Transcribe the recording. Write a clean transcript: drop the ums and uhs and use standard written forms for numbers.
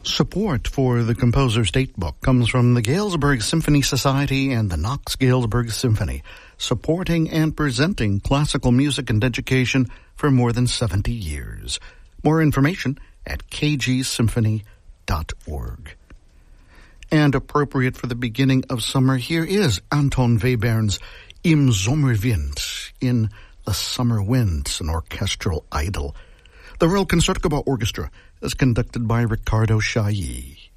Support for the Composer's Datebook comes from the Galesburg Symphony Society and the Knox Galesburg Symphony, supporting and presenting classical music and education for more than 70 years. More information at kgsymphony.org. And appropriate for the beginning of summer, here is Anton Webern's Im Sommerwind, in the Summer Winds, an orchestral idyll. The Royal Concertgebouw Orchestra is conducted by Ricardo Chailly.